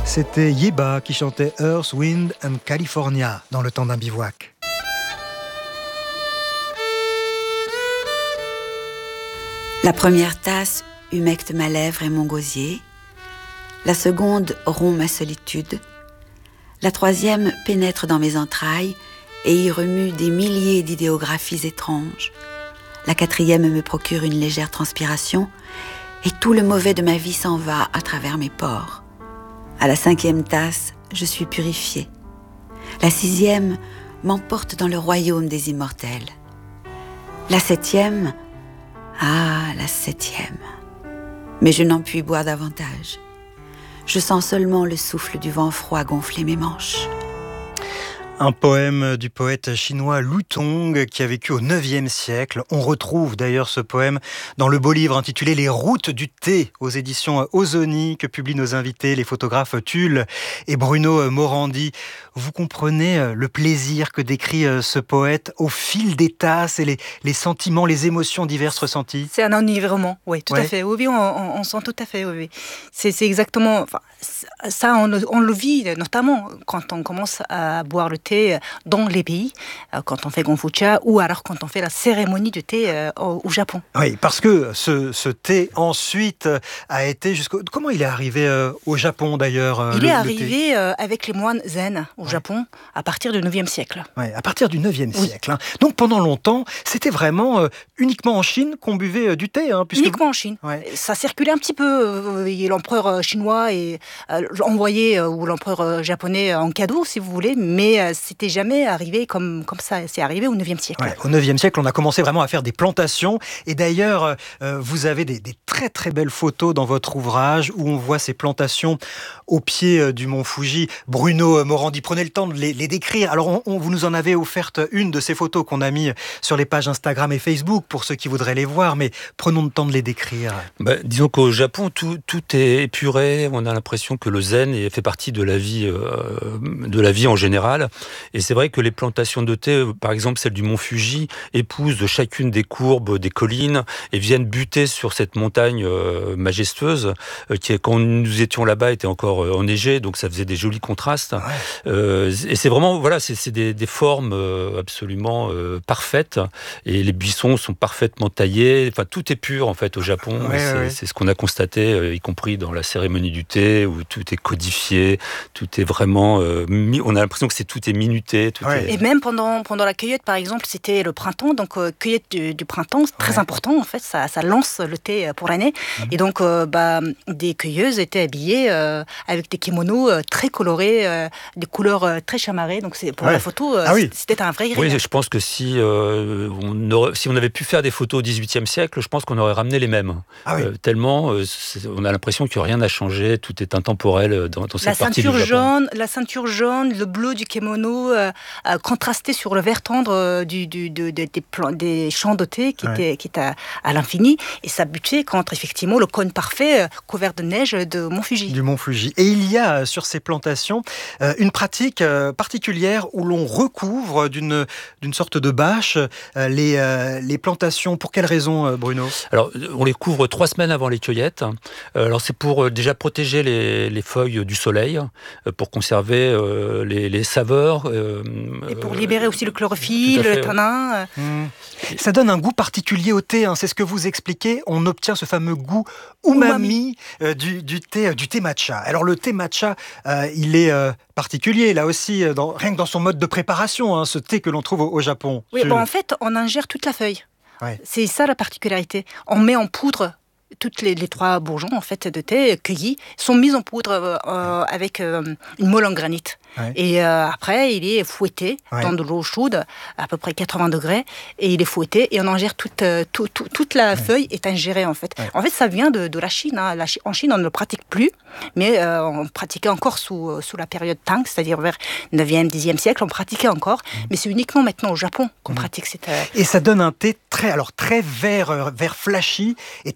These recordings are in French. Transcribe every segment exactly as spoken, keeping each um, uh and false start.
C'était Yeba qui chantait Earth, Wind and California dans le temps d'un bivouac. La première tasse humecte ma lèvre et mon gosier. La seconde rompt ma solitude. La troisième pénètre dans mes entrailles et y remue des milliers d'idéographies étranges. La quatrième me procure une légère transpiration et tout le mauvais de ma vie s'en va à travers mes pores. À la cinquième tasse, je suis purifiée. La sixième m'emporte dans le royaume des immortels. La septième, ah, la septième. Mais je n'en puis boire davantage. Je sens seulement le souffle du vent froid gonfler mes manches. Un poème du poète chinois Lu Tong qui a vécu au neuvième siècle. On retrouve d'ailleurs ce poème dans le beau livre intitulé Les routes du thé aux éditions Ozoni que publient nos invités, les photographes Tulle et Bruno Morandi. Vous comprenez le plaisir que décrit ce poète au fil des tasses et les, les sentiments, les émotions diverses ressenties. C'est un enivrement, oui, tout ouais. à fait. Oui, oui, on, on, on sent tout à fait, oui, oui. C'est, c'est exactement... Enfin, ça, on, on le vit notamment quand on commence à boire le thé dans les pays, quand on fait Gonfucha ou alors quand on fait la cérémonie du thé au, au Japon. Oui, parce que ce, ce thé ensuite a été jusqu'au... Comment il est arrivé euh, au Japon d'ailleurs Il le, est le arrivé euh, avec les moines zen au ouais. Japon à partir du neuvième siècle. Oui, à partir du neuvième oui. siècle. Hein. Donc pendant longtemps, c'était vraiment euh, uniquement en Chine qu'on buvait euh, du thé. Hein, puisque... Uniquement en Chine. Ouais. Ça circulait un petit peu. Euh, l'empereur chinois et, euh, envoyé, euh, ou l'empereur japonais en cadeau, si vous voulez, mais euh, c'était jamais arrivé comme, comme ça. C'est arrivé au neuvième siècle. Ouais, au neuvième siècle, on a commencé vraiment à faire des plantations. Et d'ailleurs, euh, vous avez des, des très très belles photos dans votre ouvrage où on voit ces plantations au pied euh, du mont Fuji. Bruno Morandi, prenez le temps de les, les décrire. Alors, on, on, vous nous en avez offerte une de ces photos qu'on a mis sur les pages Instagram et Facebook pour ceux qui voudraient les voir, mais prenons le temps de les décrire. Bah, disons qu'au Japon, tout, tout est épuré. On a l'impression que le zen fait partie de la vie, euh, de la vie en général. Et c'est vrai que les plantations de thé, par exemple celle du mont Fuji, épousent de chacune des courbes des collines et viennent buter sur cette montagne euh, majestueuse euh, qui, quand nous étions là-bas, était encore euh, enneigée, donc ça faisait des jolis contrastes. Ouais. Euh, et c'est vraiment, voilà, c'est, c'est des, des formes euh, absolument euh, parfaites et les buissons sont parfaitement taillés. Enfin, tout est pur en fait au Japon. Ouais, c'est, ouais. c'est ce qu'on a constaté, euh, y compris dans la cérémonie du thé où tout est codifié, tout est vraiment, euh, mi- on a l'impression que c'est tout est minuté. Tout ouais. est... Et même pendant pendant la cueillette, par exemple, c'était le printemps, donc euh, cueillette du, du printemps, c'est très ouais. important en fait, ça, ça lance le thé pour l'année. Mmh. Et donc, euh, bah, des cueilleuses étaient habillées euh, avec des kimonos euh, très colorés, euh, des couleurs euh, très chamarrées. Donc, c'est, pour ouais. la photo, euh, ah oui. c'était un vrai régal. Oui, je pense que si euh, on aurait, si on avait pu faire des photos au dix-huitième siècle, je pense qu'on aurait ramené les mêmes. Ah oui. euh, tellement, euh, on a l'impression que rien n'a changé, tout est intemporel dans, dans cette la partie du ceinture Japon. Jaune, la ceinture jaune, le bleu du kimono, euh, euh, contrasté sur le vert tendre euh, du, du, de, de, des, plans, des champs de thé qui, ouais. étaient, qui étaient à, à l'infini. Et ça butait contre effectivement le cône parfait euh, couvert de neige de Mont Fuji. Du Mont Fuji. Et il y a sur ces plantations euh, une pratique euh, particulière où l'on recouvre d'une, d'une sorte de bâche euh, les, euh, les plantations. Pour quelle raison, euh, Bruno ? Alors, on les couvre trois semaines avant les cueillettes. Euh, alors, c'est pour euh, déjà protéger les, les feuilles du soleil, euh, pour conserver euh, les, les saveurs. Euh, Et pour libérer aussi le chlorophylle, le tanin. Ouais. Mmh. Ça donne un goût particulier au thé, hein, c'est ce que vous expliquez. On obtient ce fameux goût umami, umami. Euh, du, du, thé, du thé matcha. Alors le thé matcha, euh, il est euh, particulier, là aussi, dans, rien que dans son mode de préparation, hein, ce thé que l'on trouve au, au Japon. Oui, bon, en fait, on ingère toute la feuille. Ouais. C'est ça la particularité. On met en poudre toutes les, les trois bourgeons en fait de thé cueillis sont mis en poudre euh, avec euh, une molle en granit. Ouais. Et euh, après, il est fouetté ouais. dans de l'eau chaude, à peu près quatre-vingts degrés, et il est fouetté et on ingère toute, euh, tout, tout, toute la ouais. feuille est ingérée en fait. Ouais. En fait, ça vient de, de la Chine. Hein. La, en Chine, on ne le pratique plus, mais euh, on pratiquait encore sous, sous la période Tang, c'est-à-dire vers neuvième, dixième siècle, on pratiquait encore, mmh. mais c'est uniquement maintenant au Japon qu'on mmh. pratique cette. Euh... Et ça donne un thé très, alors très vert, vert flashy et très mousseux.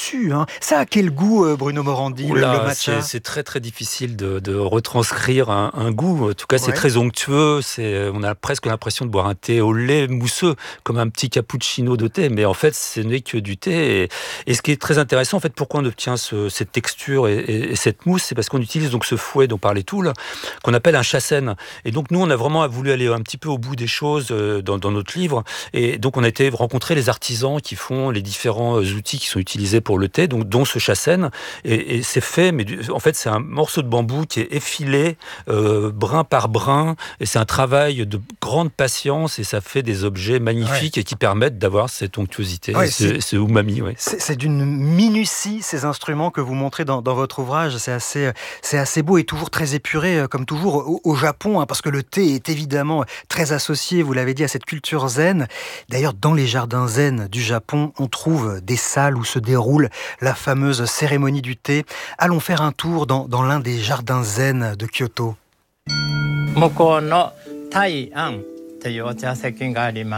moussu. Hein. Ça a quel goût, Bruno Morandi, Oula, le, le matcha? c'est, c'est très très difficile de, de retranscrire un, un goût. En tout cas, c'est Ouais. très onctueux. C'est, on a presque l'impression de boire un thé au lait mousseux, comme un petit cappuccino de thé. Mais en fait, ce n'est que du thé. Et, et ce qui est très intéressant, en fait, pourquoi on obtient ce, cette texture et, et, et cette mousse, c'est parce qu'on utilise donc ce fouet dont parlait Toul, qu'on appelle un chassaine. Et donc nous, on a vraiment voulu aller un petit peu au bout des choses dans, dans notre livre. Et donc on a été rencontrer les artisans qui font les différents outils qui sont utilisés pour le thé, donc dont ce chassaine. Et, et c'est fait, mais du, en fait c'est un morceau de bambou qui est effilé euh, brin par brin. Et c'est un travail de grande patience et ça fait des objets magnifiques ouais. et qui permettent d'avoir cette onctuosité, ouais, ce, ce umami. Ouais. C'est, c'est d'une minutie ces instruments que vous montrez dans, dans votre ouvrage. C'est assez, c'est assez beau et toujours très épuré, comme toujours au, au Japon, hein, parce que le thé est évidemment très associé, vous l'avez dit, à cette culture zen. D'ailleurs, dans les jardins zen du Japon, on trouve des salles où se déroule la fameuse cérémonie du thé. Allons faire un tour dans, dans l'un des jardins zen de Kyoto. 向こうの大安というお茶席があります。